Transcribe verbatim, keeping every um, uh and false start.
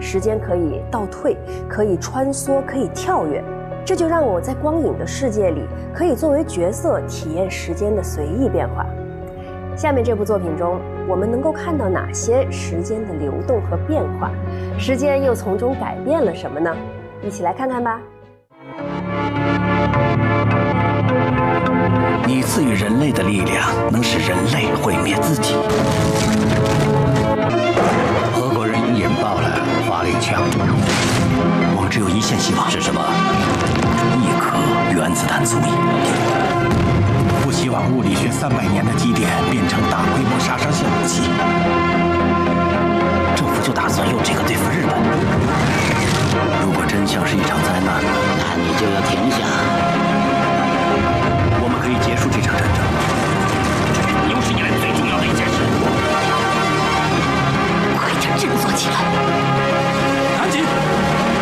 时间可以倒退，可以穿梭，可以跳跃，这就让我在光影的世界里可以作为角色体验时间的随意变化。下面这部作品中，我们能够看到哪些时间的流动和变化？时间又从中改变了什么呢？一起来看看吧。 你赐予人类的力量，能使人类毁灭自己。俄国人引爆了法令枪，我们只有一线希望，是什么？一颗原子弹足矣。不希望物理学三百年的积淀变成大规模杀伤性武器。政府就打算用这个对付日本。如果真相是一场灾难，那你就要停